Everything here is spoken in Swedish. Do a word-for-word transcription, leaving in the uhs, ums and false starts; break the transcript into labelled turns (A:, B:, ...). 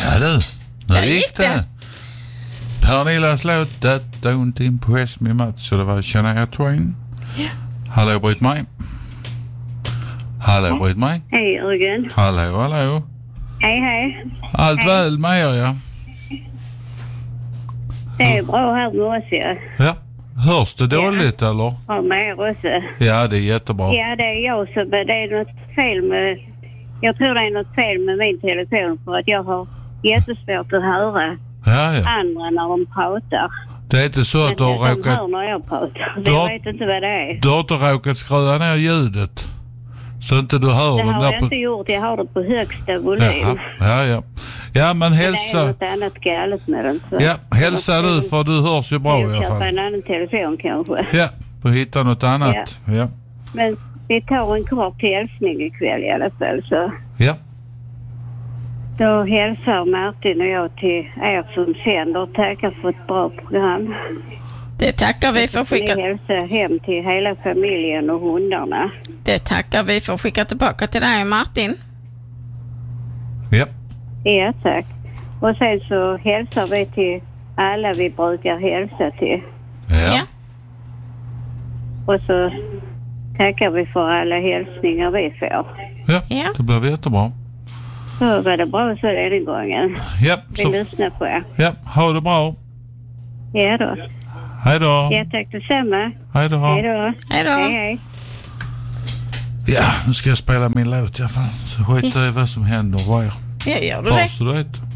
A: Ja du, nu
B: Där
A: gick
B: gick
A: det.
B: det.
A: Pernillas låt That Don't Impress Me Much. Så det var Shania Twain.
B: Ja.
A: Hallå Britt-Maj. Hallå Britt-Maj.
C: Hej Jörgen.
A: Hallå, hallå.
C: Hej hej.
A: Allt
C: Hej.
A: väl med er, ja?
C: Det är bra här med oss ja.
A: Ja. Hörs det dåligt eller?
C: Ja, med er också.
A: Ja, det är jättebra.
C: Ja, det är jag som, det är något fel med, jag tror det är något fel med min telefon för att jag har jättesvårt att höra
A: Ja, ja.
C: andra när de pratar.
A: Det är inte så att du har
C: Men de
A: råkat...
C: hör när jag pratar.
A: Du har-
C: Jag vet inte vad det är.
A: Du har inte råkat skruva ner ljudet. Så inte du hör
C: Det
A: den
C: har
A: där
C: jag
A: på...
C: inte gjort. Jag har det på högsta volym.
A: Jaha. Ja, ja. Ja, men
C: Men det är
A: hälsa...
C: något annat galet med den. Så.
A: Ja, hälsa du för du hörs ju bra i
C: Jag
A: alla
C: köper
A: fall.
C: en annan telefon kanske.
A: Ja, får hitta något annat. Ja.
C: Men vi tar en kort hälsning ikväll i alla fall så.
A: Ja.
C: Då hälsar Martin och jag till er som sänder. Tackar för ett bra program.
B: Det tackar vi för att skicka.
C: Ni hälsar hem till hela familjen och hundarna.
B: Det tackar vi för att skicka tillbaka till dig, Martin.
A: Ja.
C: Ja, tack. Och sen så hälsar vi till alla vi brukar hälsa till.
A: Ja.
B: Ja.
C: Och så tackar vi för alla hälsningar vi får.
A: Ja,
B: Ja.
A: det blir jättebra.
C: Så var det bra så den gången.
A: Ja,
C: Vi
A: så...
C: lyssnar på er.
A: Ja, ha det bra.
C: Ja då.
A: Hej då.
C: Ja, tack detsamma.
A: Hej då.
C: Hej då.
B: Hej då.
C: Hej, hej.
A: Ja, nu ska jag spela min låt i alla fall. Så skiter jag i vad som händer och vad jag...
B: Ja, gör du
A: Bara
B: det?
A: så du vet.